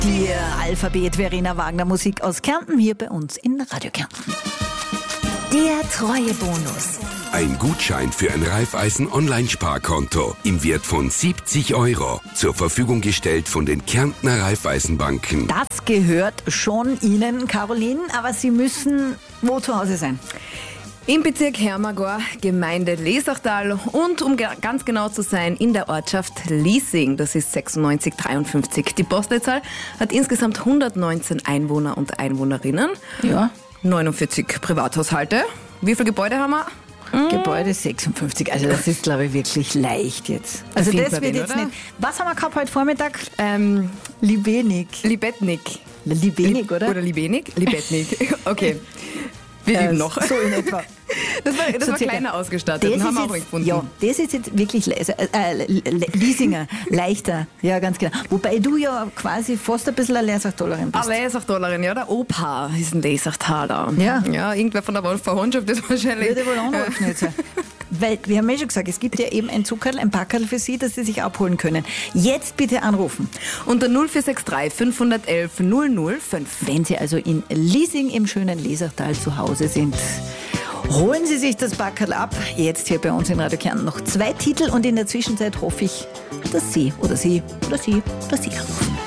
Die Alphabet Verena Wagner Musik aus Kärnten hier bei uns in Radio Kärnten. Der Treuebonus. Ein Gutschein für ein Raiffeisen-Online-Sparkonto im Wert von 70 € zur Verfügung gestellt von den Kärntner Raiffeisenbanken. Das gehört schon Ihnen, Caroline, aber Sie müssen wo zu Hause sein? Im Bezirk Hermagor, Gemeinde Lesachtal und um ganz genau zu sein, in der Ortschaft Liesing. Das ist 9653. Die Postleitzahl hat insgesamt 119 Einwohner und Einwohnerinnen. Ja. 49 Privathaushalte. Wie viele Gebäude haben wir? Gebäude 56, also das ist, glaube ich, wirklich leicht jetzt. Also findet das man wird den, jetzt oder? nicht. Was haben wir gehabt heute Vormittag? Libenik. Libetnik. Libenik, oder? Oder Liebenik? Libetnik. Okay. Wir üben noch. So in etwa. Das war circa. kleiner ausgestattet. Das Haben wir ist auch jetzt, gefunden. ja, das ist jetzt wirklich Liesinger, leichter. Ja, ganz genau. Wobei du ja quasi fast ein bisschen eine Lesachtallerin bist. Aber Lesachtallerin, ja. Der Opa ist ein Lesachtaler. Ja. Ja, irgendwer von der Verwandtschaft ist wahrscheinlich. Würde wohl anrufen jetzt. Weil, wir haben ja schon gesagt, es gibt ja eben ein Zuckerl, ein Packerl für Sie, das Sie sich abholen können. Jetzt bitte anrufen. Unter 0463 511 005. Wenn Sie also in Liesing im schönen Lesachtal zu Hause sind, holen Sie sich das Packerl ab. Jetzt hier bei uns in Radio Kärnten noch 2 Titel und in der Zwischenzeit hoffe ich, dass Sie oder Sie oder Sie oder Sie anrufen.